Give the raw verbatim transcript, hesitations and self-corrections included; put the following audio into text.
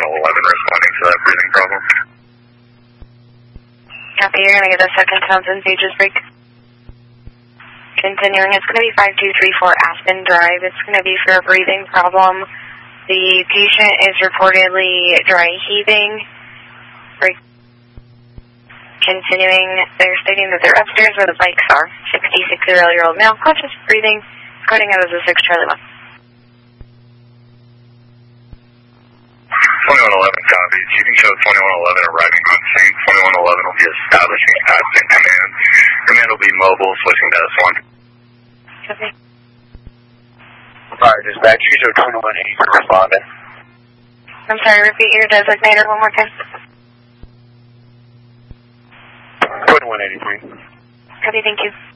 eleven responding to that breathing problem. Copy, you're going to get a second Townsend Pages break. Continuing, it's going to be five two three four Aspen Drive. It's going to be for a breathing problem. The patient is reportedly dry heaving. Break. Continuing, they're stating that they're upstairs where the bikes are. sixty-six-year-old male, conscious breathing, coding out as a six Charlie one. twenty-one eleven copies. You can show twenty-one eleven arriving on scene. twenty-one eleven will be establishing Aspen command. Command will be mobile, switching to S one. Copy. Alright, dispatch, you can show twenty-one eighty for responding. I'm sorry, repeat your designator one more time. twenty-one eighty-three. Copy, thank you.